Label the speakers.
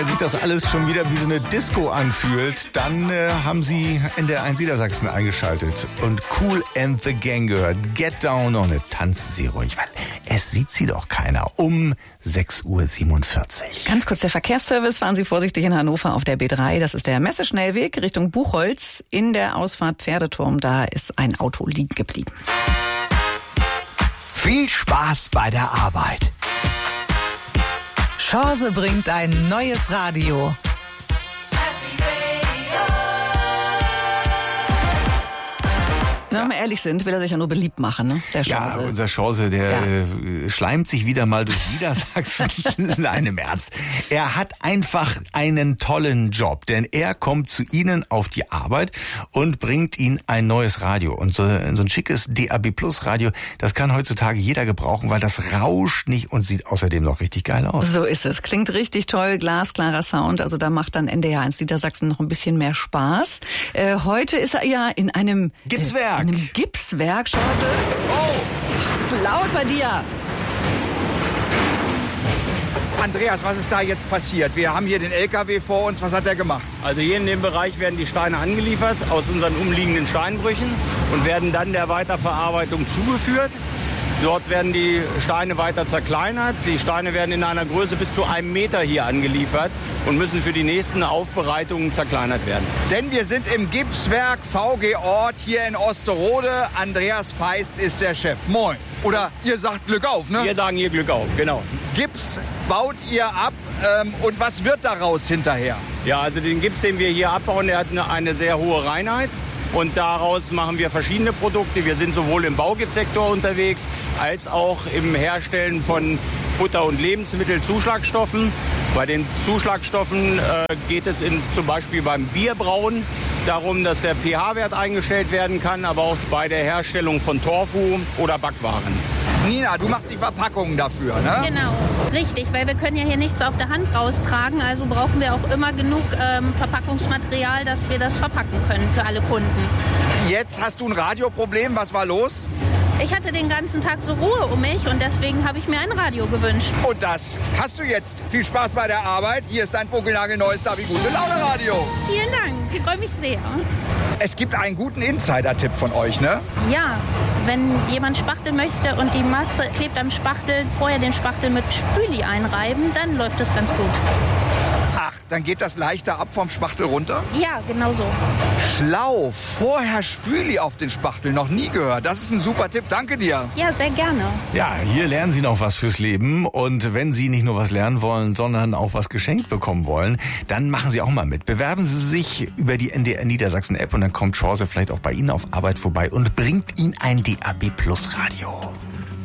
Speaker 1: Wenn sich das alles schon wieder wie so eine Disco anfühlt, dann haben Sie NDR1 Niedersachsen eingeschaltet und Kool and the Gang gehört. Get down on it. Tanzen Sie ruhig, weil es sieht Sie doch keiner. Um 6:47 Uhr.
Speaker 2: Ganz kurz der Verkehrsservice. Fahren Sie vorsichtig in Hannover auf der B3. Das ist der Messeschnellweg Richtung Buchholz. In der Ausfahrt Pferdeturm, da ist ein Auto liegen geblieben.
Speaker 3: Viel Spaß bei der Arbeit.
Speaker 4: Chance bringt ein neues Radio.
Speaker 2: Wenn wir ehrlich sind, will er sich ja nur beliebt machen, ne? Der Chance.
Speaker 1: Ja, unser Chance, der schleimt sich wieder mal durch Niedersachsen. Nein, im Ernst. Er hat einfach einen tollen Job, denn er kommt zu Ihnen auf die Arbeit und bringt Ihnen ein neues Radio. Und so ein schickes DAB Plus Radio, das kann heutzutage jeder gebrauchen, weil das rauscht nicht und sieht außerdem noch richtig geil aus.
Speaker 2: So ist es. Klingt richtig toll, glasklarer Sound. Also da macht dann NDR1 Niedersachsen noch ein bisschen mehr Spaß. Heute ist er ja in einem
Speaker 1: Gipswerk.
Speaker 2: In einem Gipswerk, Chance. Oh, das ist laut bei dir.
Speaker 5: Andreas, was ist da jetzt passiert? Wir haben hier den LKW vor uns. Was hat der gemacht?
Speaker 6: Also hier in dem Bereich werden die Steine angeliefert aus unseren umliegenden Steinbrüchen und werden dann der Weiterverarbeitung zugeführt. Dort werden die Steine weiter zerkleinert. Die Steine werden in einer Größe bis zu 1 Meter hier angeliefert und müssen für die nächsten Aufbereitungen zerkleinert werden.
Speaker 5: Denn wir sind im Gipswerk VG Ort hier in Osterode. Andreas Feist ist der Chef. Moin. Oder ihr sagt Glück auf, ne?
Speaker 6: Wir sagen hier Glück auf, genau.
Speaker 5: Gips baut ihr ab und was wird daraus hinterher?
Speaker 6: Ja, also den Gips, den wir hier abbauen, der hat eine sehr hohe Reinheit. Und daraus machen wir verschiedene Produkte. Wir sind sowohl im Baugipssektor unterwegs, als auch im Herstellen von Futter- und Lebensmittelzuschlagstoffen. Bei den Zuschlagstoffen geht es zum Beispiel beim Bierbrauen darum, dass der pH-Wert eingestellt werden kann, aber auch bei der Herstellung von Tofu oder Backwaren.
Speaker 5: Nina, du machst die Verpackungen dafür, ne?
Speaker 7: Genau, richtig, weil wir können ja hier nichts auf der Hand raustragen, also brauchen wir auch immer genug Verpackungsmaterial, dass wir das verpacken können für alle Kunden.
Speaker 5: Jetzt hast du ein Radioproblem, was war los?
Speaker 7: Ich hatte den ganzen Tag so Ruhe um mich und deswegen habe ich mir ein Radio gewünscht.
Speaker 5: Und das hast du jetzt. Viel Spaß bei der Arbeit. Hier ist dein funkelnagelneues DAB Gute Laune Radio.
Speaker 7: Vielen Dank, ich freue mich sehr.
Speaker 5: Es gibt einen guten Insider-Tipp von euch, ne?
Speaker 7: Ja, wenn jemand spachteln möchte und die Masse klebt am Spachtel, vorher den Spachtel mit Spüli einreiben, dann läuft es ganz gut.
Speaker 5: Ach, dann geht das leichter ab vom Spachtel runter?
Speaker 7: Ja, genau so.
Speaker 5: Schlau, vorher Spüli auf den Spachtel, noch nie gehört. Das ist ein super Tipp, danke dir.
Speaker 7: Ja, sehr gerne.
Speaker 1: Ja, hier lernen Sie noch was fürs Leben. Und wenn Sie nicht nur was lernen wollen, sondern auch was geschenkt bekommen wollen, dann machen Sie auch mal mit. Bewerben Sie sich über die NDR Niedersachsen App und dann kommt Chance vielleicht auch bei Ihnen auf Arbeit vorbei und bringt Ihnen ein DAB Plus Radio.